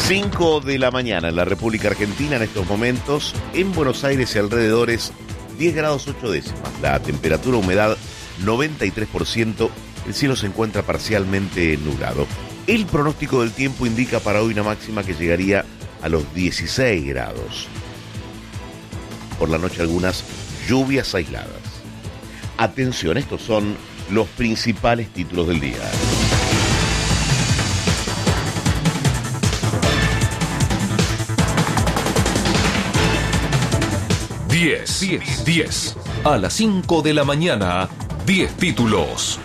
5 de la mañana en la República Argentina, en estos momentos, en Buenos Aires y alrededores, 10 grados 8 décimas. La temperatura, humedad, 93%. El cielo se encuentra parcialmente nublado. El pronóstico del tiempo indica para hoy una máxima que llegaría a los 16 grados. Por la noche algunas lluvias aisladas. Atención, estos son los principales títulos del día. Diez. A las 5 de la mañana, 10 títulos.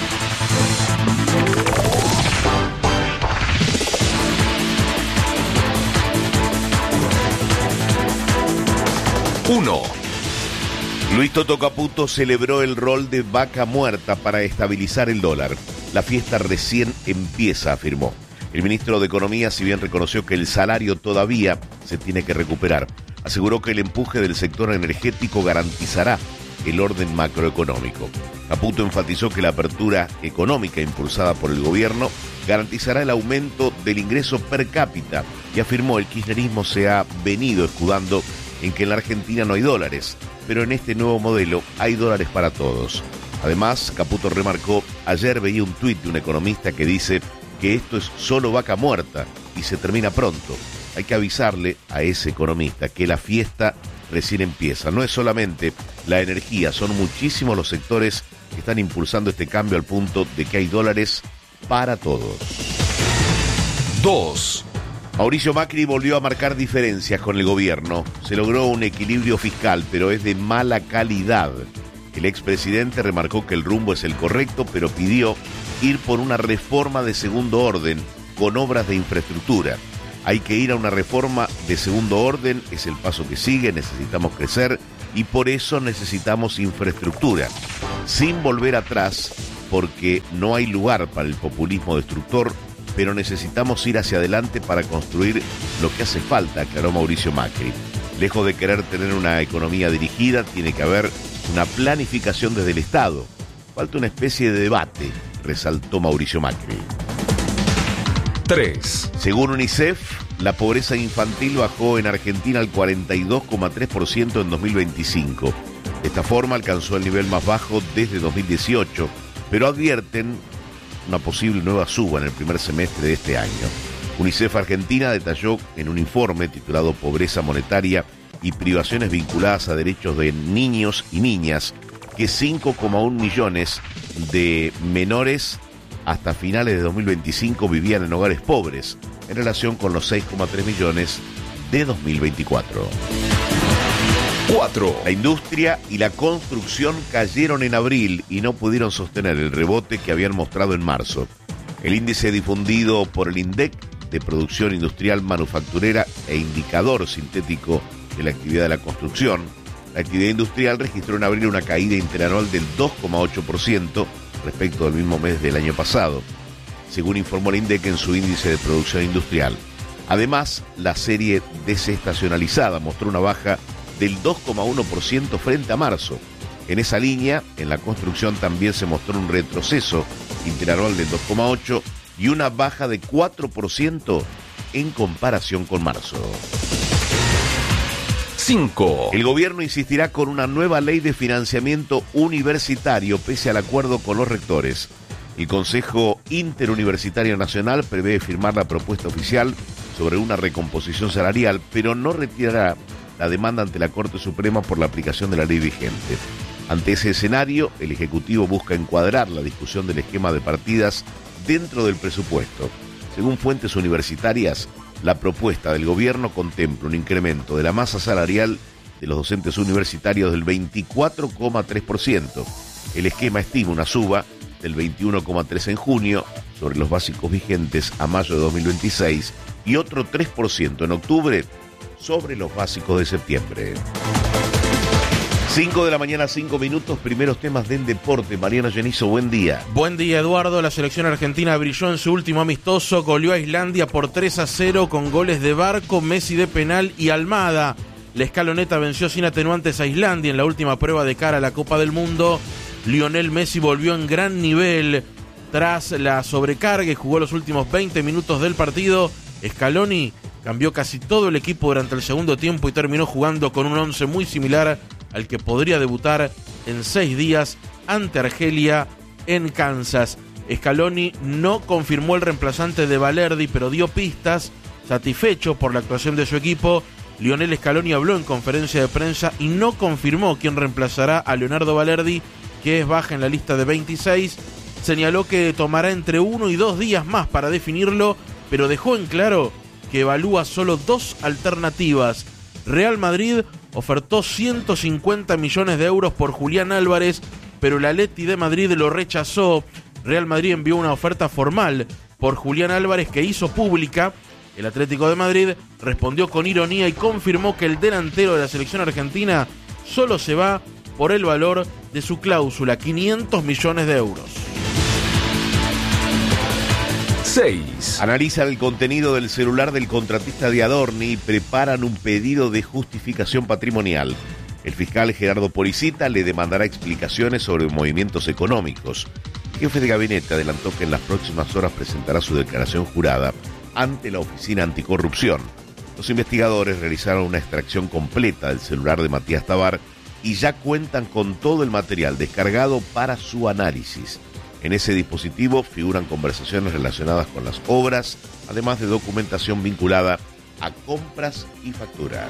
Uno. Luis Toto Caputo celebró el rol de vaca muerta para estabilizar el dólar. La fiesta recién empieza, afirmó. El ministro de Economía, si bien reconoció que el salario todavía se tiene que recuperar, aseguró que el empuje del sector energético garantizará el orden macroeconómico. Caputo enfatizó que la apertura económica impulsada por el gobierno garantizará el aumento del ingreso per cápita y afirmó el kirchnerismo se ha venido escudando en que en la Argentina no hay dólares, pero en este nuevo modelo hay dólares para todos. Además, Caputo remarcó, ayer veía un tuit de un economista que dice que esto es solo vaca muerta y se termina pronto. Hay que avisarle a ese economista que la fiesta recién empieza. No es solamente la energía, son muchísimos los sectores que están impulsando este cambio al punto de que hay dólares para todos. 2. Mauricio Macri volvió a marcar diferencias con el gobierno. Se logró un equilibrio fiscal, pero es de mala calidad. El expresidente remarcó que el rumbo es el correcto, pero pidió ir por una reforma de segundo orden con obras de infraestructura. Hay que ir a una reforma de segundo orden, es el paso que sigue, necesitamos crecer y por eso necesitamos infraestructura, sin volver atrás, porque no hay lugar para el populismo destructor, pero necesitamos ir hacia adelante para construir lo que hace falta, aclaró Mauricio Macri. Lejos de querer tener una economía dirigida, tiene que haber una planificación desde el Estado. Falta una especie de debate, resaltó Mauricio Macri. 3. Según UNICEF, la pobreza infantil bajó en Argentina al 42,3% en 2025. De esta forma alcanzó el nivel más bajo desde 2018, pero advierten una posible nueva suba en el primer semestre de este año. UNICEF Argentina detalló en un informe titulado Pobreza Monetaria y privaciones vinculadas a derechos de niños y niñas que 5,1 millones de menores hasta finales de 2025 vivían en hogares pobres, en relación con los 6,3 millones de 2024. 4. La industria y la construcción cayeron en abril y no pudieron sostener el rebote que habían mostrado en marzo. El índice difundido por el INDEC de producción industrial manufacturera e indicador sintético de la actividad de la construcción, la actividad industrial registró en abril una caída interanual del 2,8% respecto del mismo mes del año pasado, según informó el INDEC en su índice de producción industrial. Además, la serie desestacionalizada mostró una baja del 2,1% frente a marzo. En esa línea, en la construcción también se mostró un retroceso interanual del 2,8% y una baja de 4% en comparación con marzo. 5. El gobierno insistirá con una nueva ley de financiamiento universitario pese al acuerdo con los rectores. El Consejo Interuniversitario Nacional prevé firmar la propuesta oficial sobre una recomposición salarial, pero no retirará la demanda ante la Corte Suprema por la aplicación de la ley vigente. Ante ese escenario, el Ejecutivo busca encuadrar la discusión del esquema de partidas dentro del presupuesto. Según fuentes universitarias, la propuesta del gobierno contempla un incremento de la masa salarial de los docentes universitarios del 24,3%. El esquema estima una suba del 21,3% en junio sobre los básicos vigentes a mayo de 2026 y otro 3% en octubre sobre los básicos de septiembre. 5 de la mañana, 5 minutos, primeros temas del deporte. Mariano Genizo, buen día. Buen día, Eduardo. La selección argentina brilló en su último amistoso, goleó a Islandia por 3-0 con goles de Barco, Messi de penal y Almada. La escaloneta venció sin atenuantes a Islandia en la última prueba de cara a la Copa del Mundo. Lionel Messi volvió en gran nivel tras la sobrecarga y jugó los últimos 20 minutos del partido Scaloni cambió casi todo el equipo durante el segundo tiempo y terminó jugando con un 11 muy similar al que podría debutar en 6 días ante Argelia en Kansas. Scaloni no confirmó el reemplazante de Valerdi, pero dio pistas. Satisfecho por la actuación de su equipo, Lionel Scaloni habló en conferencia de prensa y no confirmó quién reemplazará a Leonardo Valerdi, que es baja en la lista de 26. Señaló que tomará entre 1 y 2 días más para definirlo, pero dejó en claro que evalúa solo 2 alternativas. Real Madrid ofertó 150 millones de euros por Julián Álvarez, pero el Atleti de Madrid lo rechazó. Real Madrid envió una oferta formal por Julián Álvarez que hizo pública. El Atlético de Madrid respondió con ironía y confirmó que el delantero de la selección argentina solo se va por el valor de su cláusula, 500 millones de euros. 6. Analizan el contenido del celular del contratista de Adorni y preparan un pedido de justificación patrimonial. El fiscal Gerardo Policita le demandará explicaciones sobre movimientos económicos. El jefe de gabinete adelantó que en las próximas horas presentará su declaración jurada ante la Oficina Anticorrupción. Los investigadores realizaron una extracción completa del celular de Matías Tabar y ya cuentan con todo el material descargado para su análisis. En ese dispositivo figuran conversaciones relacionadas con las obras, además de documentación vinculada a compras y facturas.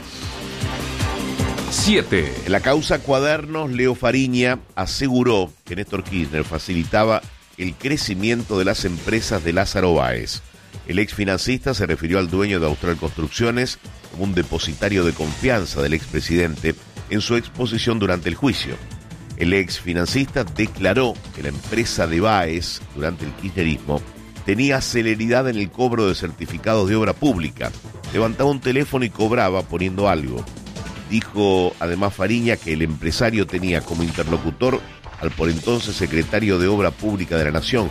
7. En la causa Cuadernos, Leo Fariña aseguró que Néstor Kirchner facilitaba el crecimiento de las empresas de Lázaro Báez. El ex financista se refirió al dueño de Austral Construcciones como un depositario de confianza del expresidente en su exposición durante el juicio. El ex financista declaró que la empresa de Báez, durante el kirchnerismo, tenía celeridad en el cobro de certificados de obra pública. Levantaba un teléfono y cobraba poniendo algo. Dijo además Fariña que el empresario tenía como interlocutor al por entonces secretario de Obra Pública de la Nación,